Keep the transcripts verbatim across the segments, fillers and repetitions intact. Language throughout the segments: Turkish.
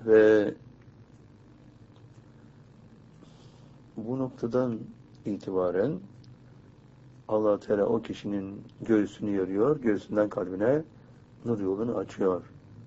Ve bu noktadan itibaren Allah Teala o kişinin göğsünü yarıyor, göğsünden kalbine nur yolunu açıyor.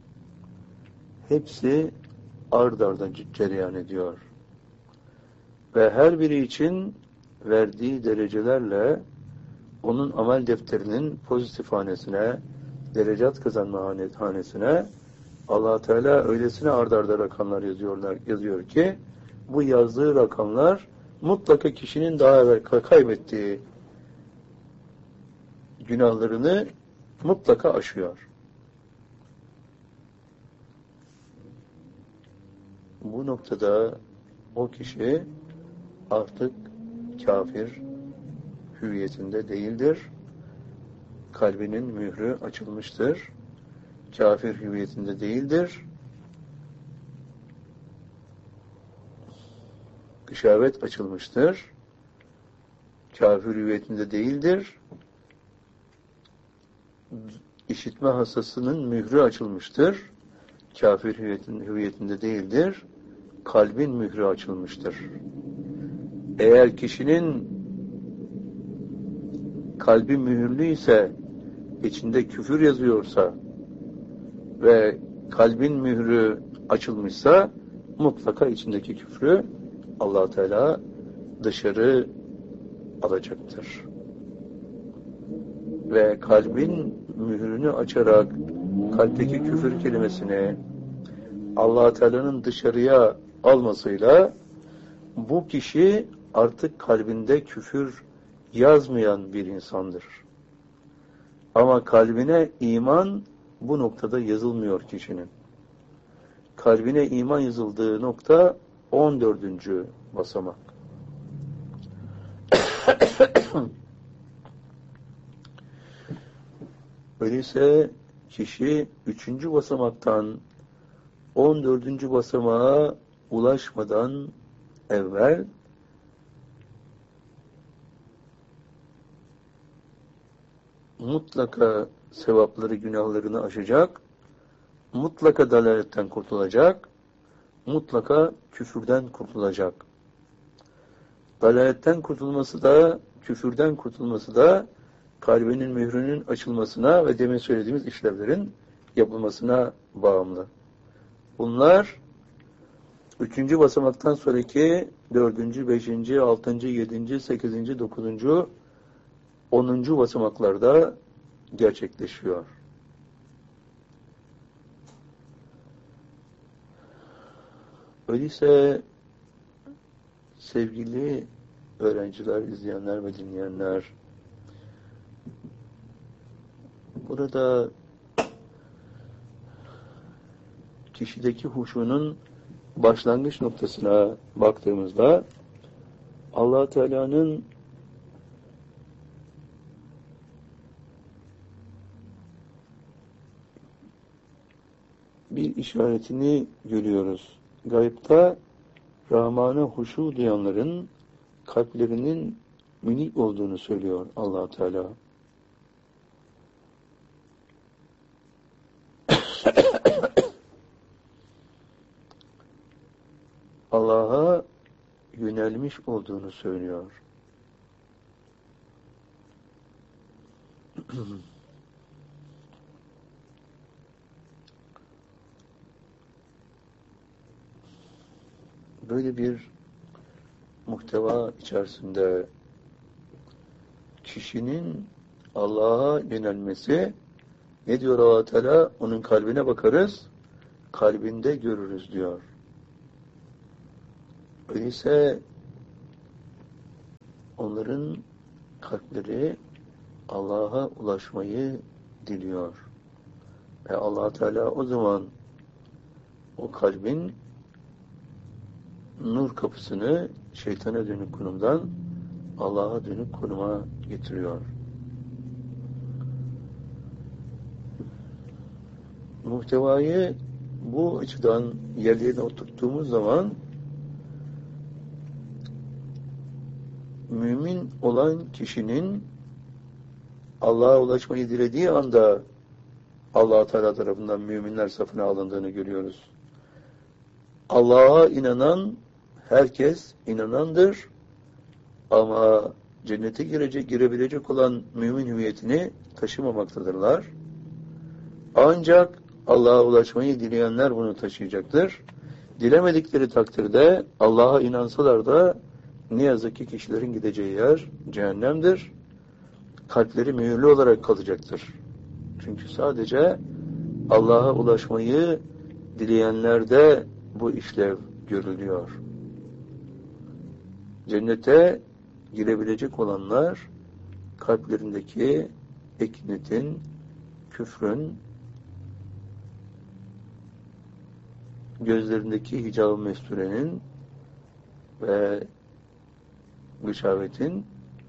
Hepsi ard arda cereyan ediyor. Ve her biri için verdiği derecelerle onun amel defterinin pozitif hanesine, derecat kazanma hanesine Allah Teala öylesine ard arda rakamlar yazıyorlar, yazıyor ki bu yazdığı rakamlar mutlaka kişinin daha evvel kaybettiği günahlarını mutlaka aşıyor. Bu noktada o kişi artık kafir hüviyetinde değildir. Kalbinin mührü açılmıştır. Kafir hüviyetinde değildir. Gışavet açılmıştır. Kafir hüviyetinde değildir. İşitme hassasının mührü açılmıştır. Kafir hüviyetinde değildir. Kalbin mührü açılmıştır. Eğer kişinin kalbi mühürlü ise, içinde küfür yazıyorsa ve kalbin mührü açılmışsa mutlaka içindeki küfrü Allah Teala dışarı alacaktır. Ve kalbin mührünü açarak kalpteki küfür kelimesini Allah Teala'nın dışarıya almasıyla bu kişi artık kalbinde küfür yazmayan bir insandır. Ama kalbine iman bu noktada yazılmıyor kişinin. Kalbine iman yazıldığı nokta on dördüncü basamak. Öyleyse kişi üçüncü basamaktan on dördüncü basamağa ulaşmadan evvel mutlaka sevapları, günahlarını aşacak, mutlaka dalaletten kurtulacak, mutlaka küfürden kurtulacak. Dalaletten kurtulması da, küfürden kurtulması da kalbinin mührünün açılmasına ve demin söylediğimiz işlevlerin yapılmasına bağımlı. Bunlar üçüncü basamaktan sonraki dördüncü, beşinci, altıncı, yedinci, sekizinci, dokuzuncu, onuncu basamaklarda gerçekleşiyor. Öyleyse sevgili öğrenciler, izleyenler ve dinleyenler, burada kişideki huşunun başlangıç noktasına baktığımızda Allah Teala'nın bir işaretini görüyoruz. Gaybta Rahman'a huşu duyanların kalplerinin minik olduğunu söylüyor Allah Teala. Allah'a yönelmiş olduğunu söylüyor. Böyle bir muhteva içerisinde kişinin Allah'a yönelmesi, ne diyor Allah Teala? Onun kalbine bakarız, kalbinde görürüz diyor. Öyleyse onların kalpleri Allah'a ulaşmayı diliyor. Ve Allah Teala o zaman o kalbin nur kapısını şeytana dönük konumdan Allah'a dönük konuma getiriyor. Muhtevayı bu açıdan yerlerine oturttuğumuz zaman mümin olan kişinin Allah'a ulaşmayı dilediği anda Allah Teala tarafından müminler safına alındığını görüyoruz. Allah'a inanan herkes inanandır ama cennete girecek, girebilecek olan mümin hüviyetini taşımamaktadırlar. Ancak Allah'a ulaşmayı dileyenler bunu taşıyacaktır. Dilemedikleri takdirde Allah'a inansalar da ne yazık ki kişilerin gideceği yer cehennemdir. Kalpleri mühürlü olarak kalacaktır. Çünkü sadece Allah'a ulaşmayı dileyenlerde bu işlev görülüyor. Cennete girebilecek olanlar kalplerindeki eknitin, küfrün, gözlerindeki hicab-ı mesturenin ve gışavetin,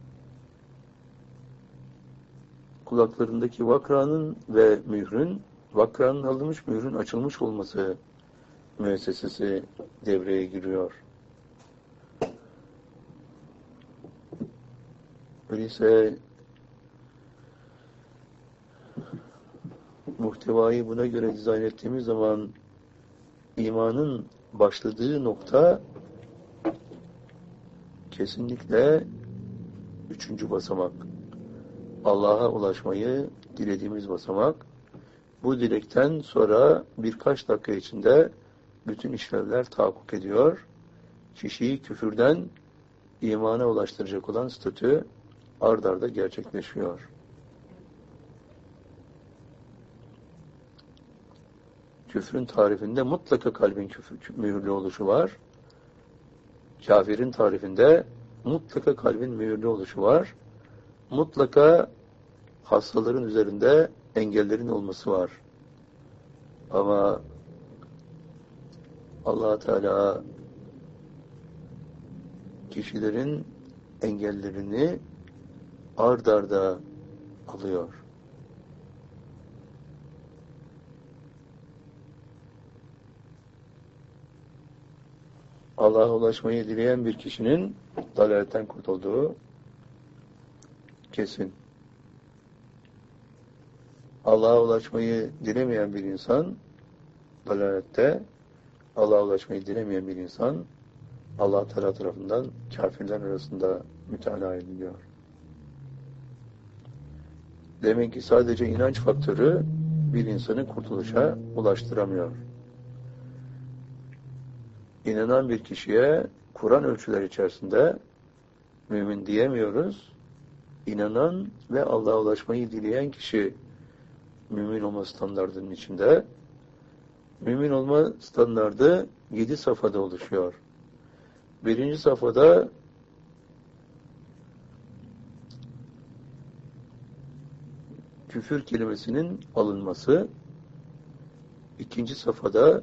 kulaklarındaki vakranın ve mührün, vakranın alınmış, mührün açılmış olması müessesesi devreye giriyor. Öyleyse muhtevayı buna göre dizayn ettiğimiz zaman imanın başladığı nokta kesinlikle üçüncü basamak. Allah'a ulaşmayı dilediğimiz basamak. Bu dilekten sonra birkaç dakika içinde bütün işlevler tahakkuk ediyor. Kişiyi küfürden imana ulaştıracak olan statü ard arda gerçekleşiyor. Küfrün tarifinde mutlaka kalbin küfür, mühürlü oluşu var. Kafirin tarifinde mutlaka kalbin mühürlü oluşu var. Mutlaka hastaların üzerinde engellerin olması var. Ama Allah Teala kişilerin engellerini ard arda alıyor. Allah'a ulaşmayı dileyen bir kişinin dalaletten kurtulduğu kesin. Allah'a ulaşmayı dilemeyen bir insan dalalette, Allah'a ulaşmayı dilemeyen bir insan Allah Teala tarafından kafirler arasında müteala ediliyor. Demek ki sadece inanç faktörü bir insanı kurtuluşa ulaştıramıyor. İnanan bir kişiye Kur'an ölçüler içerisinde mümin diyemiyoruz. İnanan ve Allah'a ulaşmayı dileyen kişi mümin olma standardının içinde. Mümin olma standardı yedi safhada oluşuyor. Birinci safhada küfür kelimesinin alınması, ikinci safhada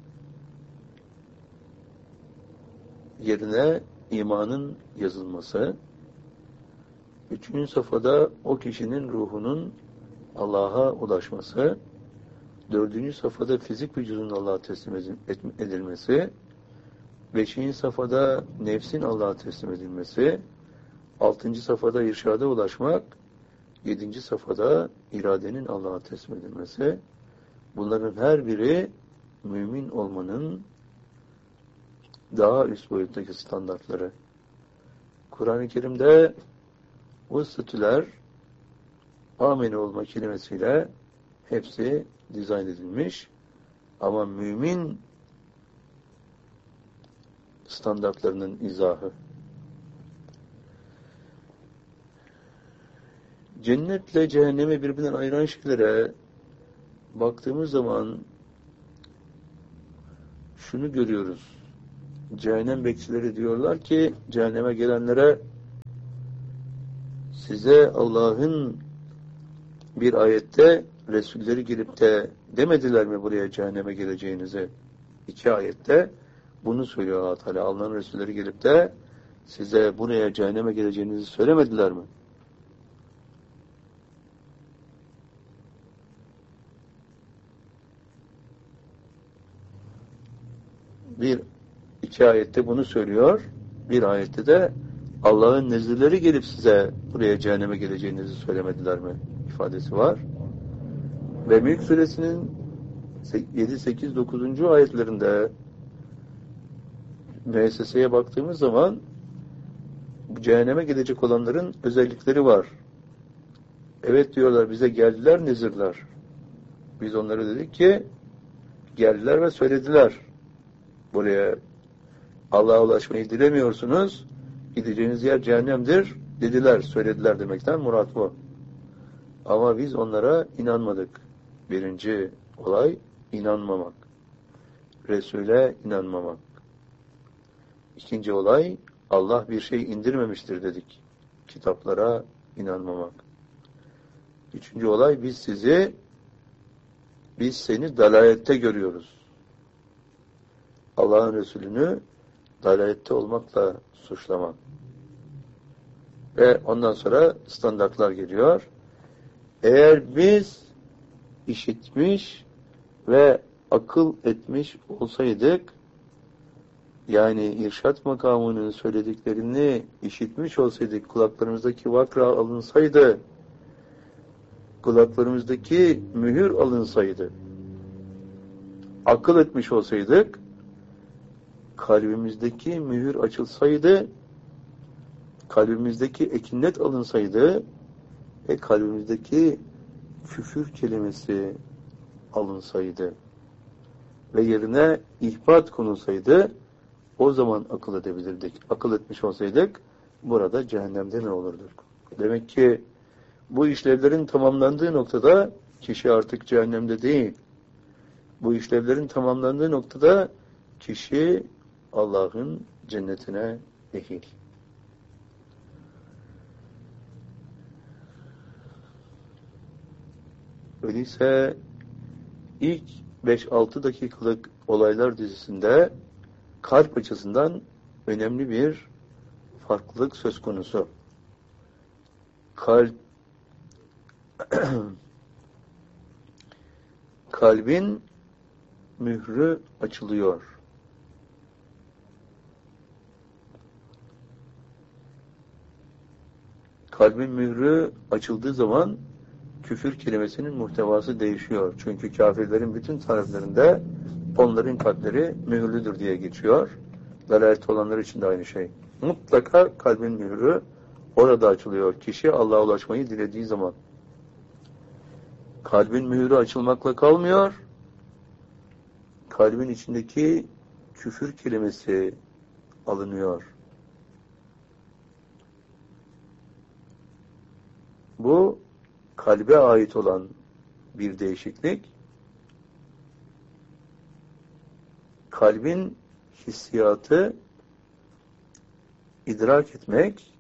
yerine imanın yazılması, üçüncü safhada o kişinin ruhunun Allah'a ulaşması, dördüncü safhada fizik vücudun Allah'a teslim edilmesi, beşinci safhada nefsin Allah'a teslim edilmesi, altıncı safhada irşada ulaşmak, yedinci safhada iradenin Allah'a teslim edilmesi. Bunların her biri mümin olmanın daha üst boyuttaki standartları. Kur'an-ı Kerim'de bu statüler amene olma kelimesiyle hepsi dizayn edilmiş. Ama mümin standartlarının izahı. Cennetle cehennemi birbirinden ayıran şeylere baktığımız zaman şunu görüyoruz. Cehennem bekçileri diyorlar ki cehenneme gelenlere size Allah'ın bir ayette Resulleri gelip de demediler mi buraya cehenneme geleceğinizi? İki ayette bunu söylüyor Allah Teala. Allah'ın Resulleri gelip de size buraya cehenneme geleceğinizi söylemediler mi? Bir, iki ayette bunu söylüyor. Bir ayette de Allah'ın nezirleri gelip size buraya cehenneme geleceğinizi söylemediler mi? İfadesi var. Ve Mülk Suresinin yedi, sekiz, dokuzuncu ayetlerinde müesseseye baktığımız zaman cehenneme gidecek olanların özellikleri var. Evet diyorlar, bize geldiler nezirler. Biz onlara dedik ki geldiler ve söylediler. Buraya Allah'a ulaşmayı dilemiyorsunuz. Gideceğiniz yer cehennemdir dediler, söylediler demekten murat bu. Ama biz onlara inanmadık. Birinci olay inanmamak. Resul'e inanmamak. İkinci olay Allah bir şey indirmemiştir dedik. Kitaplara inanmamak. Üçüncü olay biz sizi biz seni dalalette görüyoruz. Allah'ın Resulünü dalalette olmakla suçlamak. Ve ondan sonra standartlar geliyor. Eğer biz işitmiş ve akıl etmiş olsaydık, yani irşat makamının söylediklerini işitmiş olsaydık, kulaklarımızdaki vakra alınsaydı, kulaklarımızdaki mühür alınsaydı, akıl etmiş olsaydık, kalbimizdeki mühür açılsaydı, kalbimizdeki ekinnet alınsaydı ve kalbimizdeki küfür kelimesi alınsaydı ve yerine ihbat konulsaydı, o zaman akıl edebilirdik. Akıl etmiş olsaydık, burada cehennemde mi olurduk? Demek ki bu işlevlerin tamamlandığı noktada kişi artık cehennemde değil. Bu işlevlerin tamamlandığı noktada kişi Allah'ın cennetine ehil. Öyleyse ilk beş altı dakikalık olaylar dizisinde kalp açısından önemli bir farklılık söz konusu. Kalp kalbin mührü açılıyor. Kalbin mührü açıldığı zaman küfür kelimesinin muhtevası değişiyor. Çünkü kafirlerin bütün tariflerinde onların kalpleri mühürlüdür diye geçiyor. Dalalet olanlar için de aynı şey. Mutlaka kalbin mührü orada açılıyor. Kişi Allah'a ulaşmayı dilediği zaman. Kalbin mührü açılmakla kalmıyor. Kalbin içindeki küfür kelimesi alınıyor. Bu kalbe ait olan bir değişiklik. Kalbin hissiyatı idrak etmek,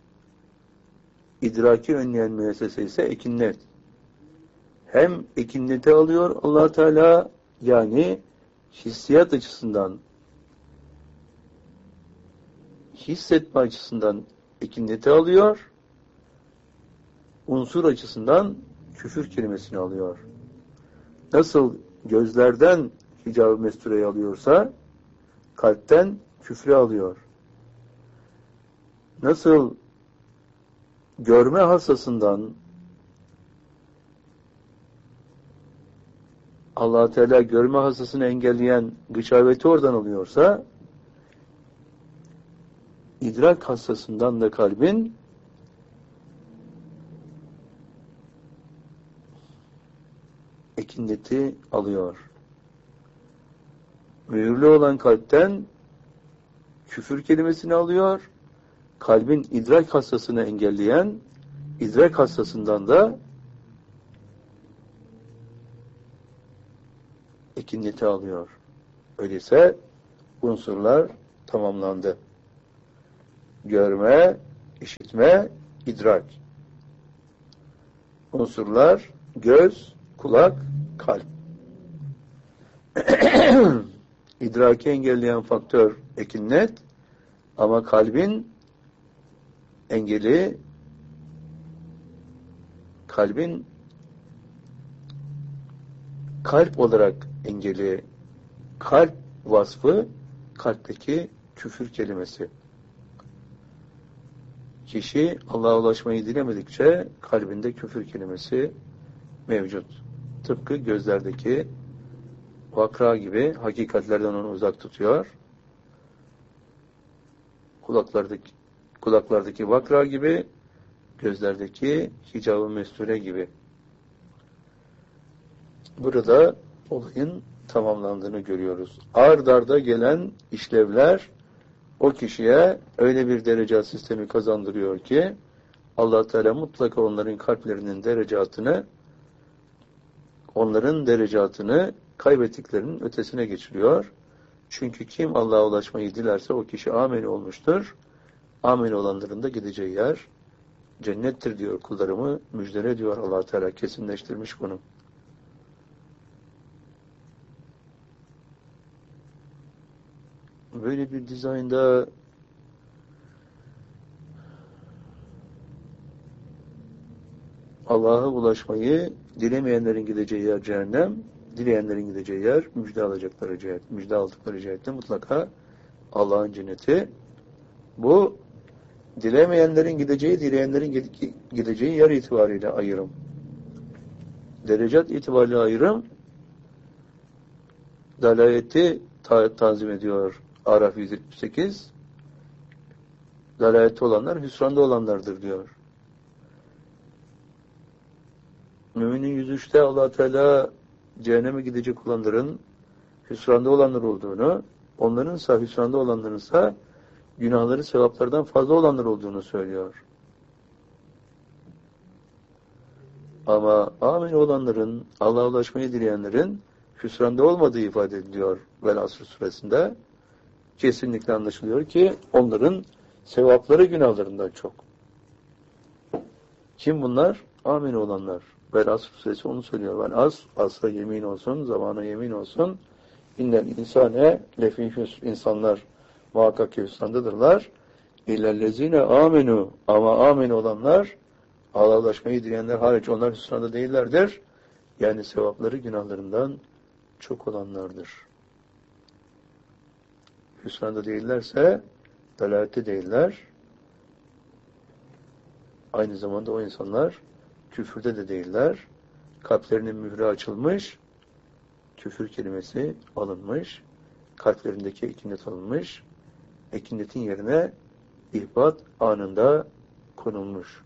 idraki önleyen müessese ise ekinnet. Hem ekinneti alıyor Allah Teala, yani hissiyat açısından, hissetme açısından ekinneti alıyor, unsur açısından küfür kelimesini alıyor. Nasıl gözlerden hicab-ı mestureyi alıyorsa, kalpten küfrü alıyor. Nasıl görme hassasından Allah Teala görme hassasını engelleyen gıçaveti oradan alıyorsa, idrak hassasından da kalbin ekinneti alıyor. Mühürlü olan kalpten küfür kelimesini alıyor. Kalbin idrak hassasını engelleyen idrak hassasından da ekinneti alıyor. Öyleyse unsurlar tamamlandı. Görme, işitme, idrak. Unsurlar göz, kulak, kalp. İdraki engelleyen faktör ekinnet, ama kalbin engeli, kalbin kalp olarak engeli, kalp vasfı kalpteki küfür kelimesi. Kişi Allah'a ulaşmayı dilemedikçe kalbinde küfür kelimesi mevcut. Tıpkı gözlerdeki vakra gibi hakikatlerden onu uzak tutuyor. kulaklardaki kulaklardaki vakra gibi, gözlerdeki hicab-ı mesture gibi. Burada olayın tamamlandığını görüyoruz. Ard arda gelen işlevler o kişiye öyle bir derece sistemi kazandırıyor ki Allah Teala mutlaka onların kalplerinin derecatını onların derecatını kaybettiklerinin ötesine geçiriyor. Çünkü kim Allah'a ulaşmayı dilerse o kişi ameli olmuştur. Ameli olanların da gideceği yer cennettir diyor, kullarımı müjdele diyor Allah Teala, kesinleştirmiş bunu. Böyle bir dizaynda Allah'a ulaşmayı dilemeyenlerin gideceği yer cehennem, dileyenlerin gideceği yer müjde alacakları cihet, müjde aldıkları cihette mutlaka Allah'ın cenneti. Bu dilemeyenlerin gideceği, dileyenlerin gideceği yer itibariyle ayrım. Derecat itibariyle ayrım, dalayeti ta tanzim ediyor Araf yüz yetmiş sekiz. Dalayette olanlar hüsranda olanlardır diyor. Müminin yüz üçte Allah Teala cehenneme gidecek olanların hüsranda olanlar olduğunu, onlarınsa hüsranda olanlarınsa günahları sevaplardan fazla olanlar olduğunu söylüyor. Ama amin olanların, Allah'a ulaşmayı dileyenlerin hüsranda olmadığı ifade ediliyor Vel Asr suresinde. Kesinlikle anlaşılıyor ki onların sevapları günahlarından çok. Kim bunlar? Amin olanlar. Vel Asr suresi onu söylüyor. Vel Asr, asra yemin olsun, zamana yemin olsun. İnnel insane lefî hüsr. İnsanlar muhakkak ki hüsrandadırlar. İllellezine amenu. Ama amin olanlar, Allah'a ulaşmayı dileyenler hariç onlar hüsranda değillerdir. Yani sevapları günahlarından çok olanlardır. Hüsranda değillerse dalalette değiller. Aynı zamanda o insanlar küfürde de değiller. Kalplerinin mührü açılmış, küfür kelimesi alınmış, kalplerindeki ekinet alınmış, ekinetin yerine ihbat anında konulmuş.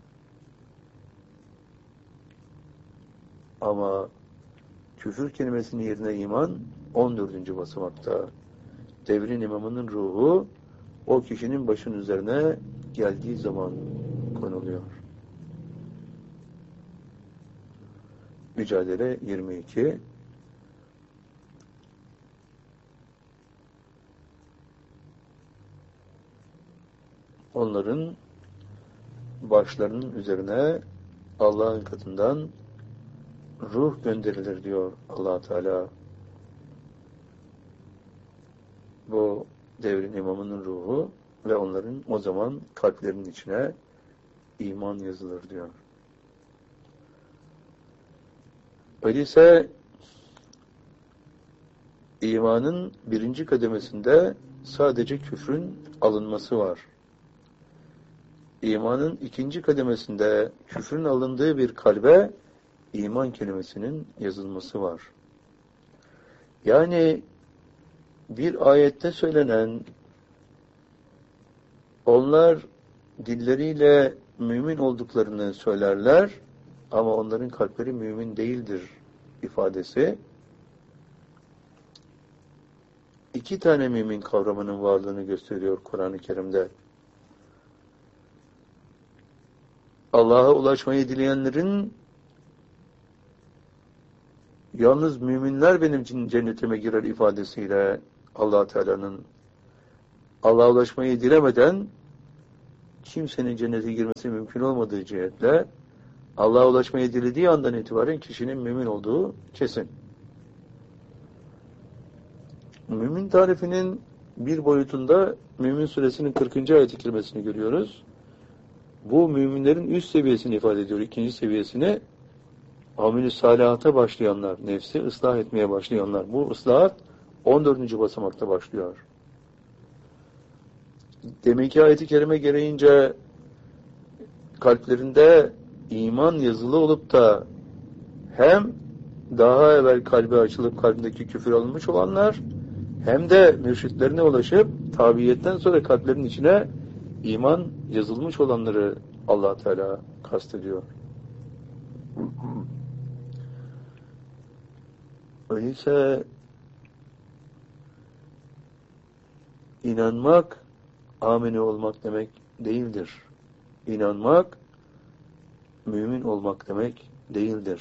Ama küfür kelimesinin yerine iman on dördüncü basamakta. Devrin imamının ruhu o kişinin başının üzerine geldiği zaman konuluyor. Mücadele yirmi iki. Onların başlarının üzerine Allah'ın katından ruh gönderilir diyor Allah Teala. Bu devrin imamının ruhu ve onların o zaman kalplerinin içine iman yazılır diyor. Öyleyse imanın birinci kademesinde sadece küfrün alınması var. İmanın ikinci kademesinde küfrün alındığı bir kalbe iman kelimesinin yazılması var. Yani bir ayette söylenen onlar dilleriyle mümin olduklarını söylerler ama onların kalpleri mümin değildir ifadesi iki tane mümin kavramının varlığını gösteriyor Kur'an-ı Kerim'de. Allah'a ulaşmayı dileyenlerin yalnız müminler benim cennetime girer ifadesiyle Allah Teala'nın Allah'a ulaşmayı dilemeden kimsenin cennete girmesi mümkün olmadığı cihetle Allah'a ulaşmayı dilediği andan itibaren kişinin mümin olduğu kesin. Mümin tarifinin bir boyutunda Mümin suresinin kırkıncı ayet-i kerimesini görüyoruz. Bu müminlerin üst seviyesini ifade ediyor. İkinci seviyesini amel-i salihata başlayanlar, nefsi ıslah etmeye başlayanlar. Bu ıslahat on dördüncü basamakta başlıyor. Demek ki ayet-i kerime gereğince kalplerinde iman yazılı olup da hem daha evvel kalbi açılıp kalbindeki küfür alınmış olanlar hem de mürşitlerine ulaşıp tabiiyetten sonra kalplerinin içine iman yazılmış olanları Allah Teala kastediyor. Öyleyse inanmak amine olmak demek değildir. İnanmak mümin olmak demek değildir.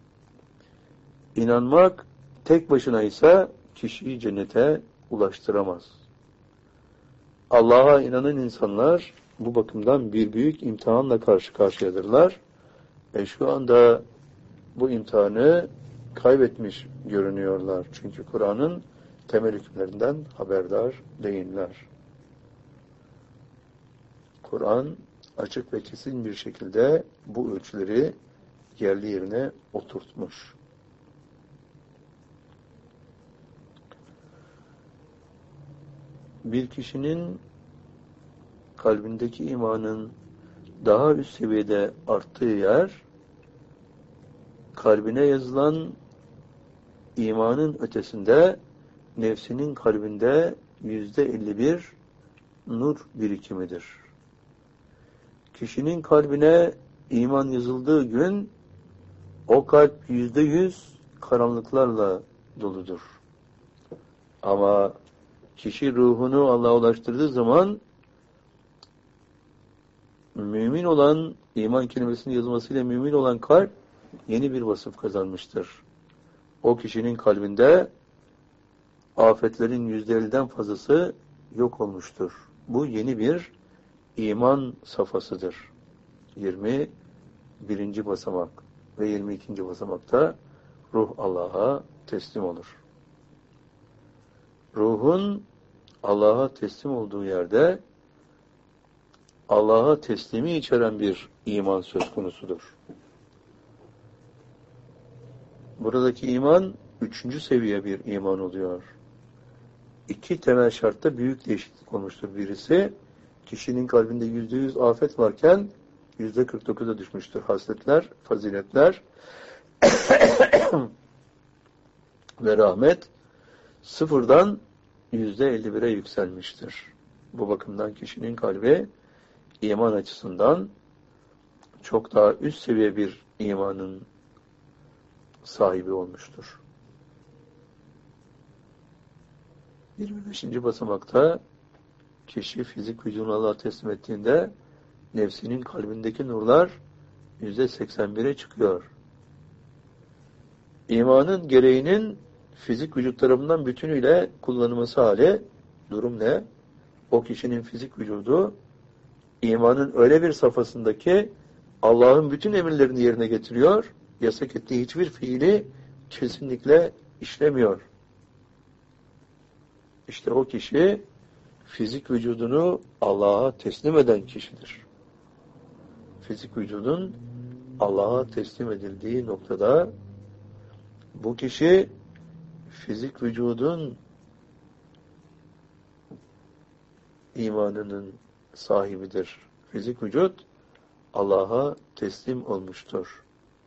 İnanmak tek başına ise kişiyi cennete ulaştıramaz. Allah'a inanan insanlar bu bakımdan bir büyük imtihanla karşı karşıyadırlar. Ve şu anda bu imtihanı kaybetmiş görünüyorlar. Çünkü Kur'an'ın temel hükümlerinden haberdar değiller. Kur'an açık ve kesin bir şekilde bu ölçüleri yerli yerine oturtmuş. Bir kişinin kalbindeki imanın daha üst seviyede arttığı yer, kalbine yazılan imanın ötesinde nefsinin kalbinde yüzde elli bir nur birikimidir. Kişinin kalbine iman yazıldığı gün o kalp yüzde yüz karanlıklarla doludur. Ama kişi ruhunu Allah'a ulaştırdığı zaman mümin olan, iman kelimesinin yazılmasıyla mümin olan kalp yeni bir vasıf kazanmıştır. O kişinin kalbinde afetlerin yüzde elliden fazlası yok olmuştur. Bu yeni bir iman safhasıdır. yirmi birinci basamak ve yirmi ikinci basamakta ruh Allah'a teslim olur. Ruhun Allah'a teslim olduğu yerde Allah'a teslimi içeren bir iman söz konusudur. Buradaki iman üçüncü seviye bir iman oluyor. İki temel şartta büyük değişiklik olmuştur. Birisi, kişinin kalbinde yüzde yüz afet varken yüzde kırk dokuza düşmüştür. Hasletler, faziletler ve rahmet sıfırdan yüzde elli bire yükselmiştir. Bu bakımdan kişinin kalbi iman açısından çok daha üst seviye bir imanın sahibi olmuştur. yirmi beşinci basamakta kişi fizik vücudunu Allah'a teslim ettiğinde nefsinin kalbindeki nurlar yüzde seksen bire çıkıyor. İmanın gereğinin fizik vücut tarafından bütünüyle kullanılması hali durum ne? O kişinin fizik vücudu imanın öyle bir safhasındaki Allah'ın bütün emirlerini yerine getiriyor, yasak ettiği hiçbir fiili kesinlikle işlemiyor. İşte o kişi fizik vücudunu Allah'a teslim eden kişidir. Fizik vücudun Allah'a teslim edildiği noktada bu kişi fizik vücudun imanının sahibidir. Fizik vücut Allah'a teslim olmuştur.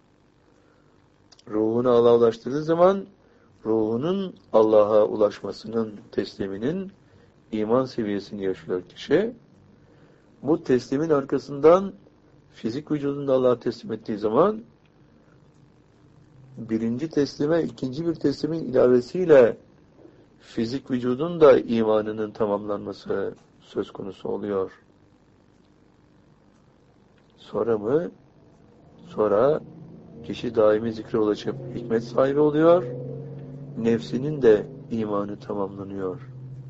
Ruhunu Allah'a ulaştırdığı zaman ruhunun Allah'a ulaşmasının tesliminin iman seviyesini yaşıyor kişi. Bu teslimin arkasından fizik vücudunu Allah'a teslim ettiği zaman birinci teslime ikinci bir teslimin ilavesiyle fizik vücudun da imanının tamamlanması söz konusu oluyor. Sonra mı? Sonra kişi daimi zikre ulaşıp hikmet sahibi oluyor. Nefsinin de imanı tamamlanıyor.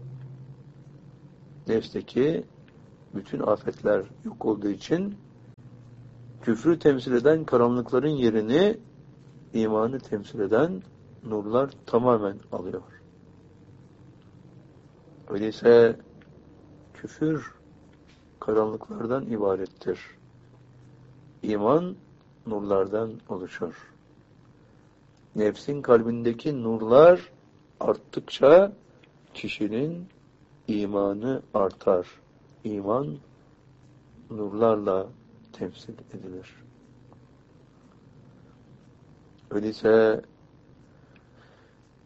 Nefsteki bütün afetler yok olduğu için küfrü temsil eden karanlıkların yerini imanı temsil eden nurlar tamamen alıyor. Öyleyse küfür karanlıklardan ibarettir. İman nurlardan oluşur. Nefsin kalbindeki nurlar arttıkça kişinin imanı artar. İman nurlarla temsil edilir. Öyleyse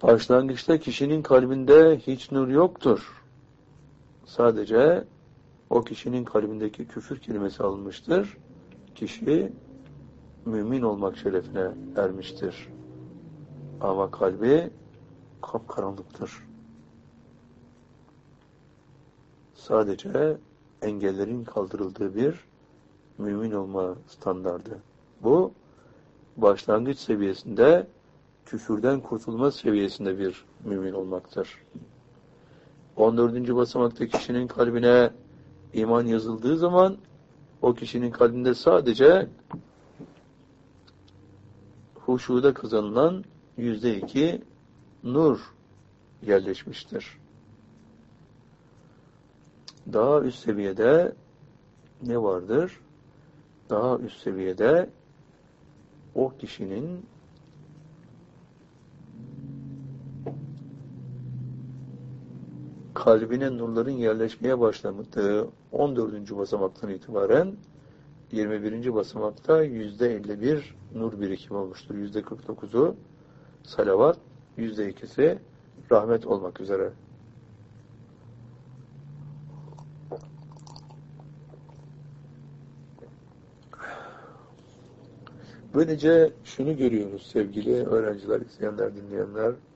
başlangıçta kişinin kalbinde hiç nur yoktur. Sadece o kişinin kalbindeki küfür kelimesi alınmıştır. Kişi mümin olmak şerefine ermiştir. Ama kalbi kapkaranlıktır. Sadece engellerin kaldırıldığı bir mümin olma standardı. Bu başlangıç seviyesinde küfürden kurtulma seviyesinde bir mümin olmaktır. on dördüncü basamakta kişinin kalbine iman yazıldığı zaman o kişinin kalbinde sadece huşuda kazanılan yüzde iki nur yerleşmiştir. Daha üst seviyede ne vardır? Daha üst seviyede o kişinin kalbine nurların yerleşmeye başladığı on dördüncü basamaktan itibaren yirmi birinci basamakta yüzde elli bir nur birikimi olmuştur. yüzde kırk dokuzu salavat, yüzde ikisi rahmet olmak üzere. Böylece şunu görüyoruz sevgili öğrenciler, izleyenler, dinleyenler.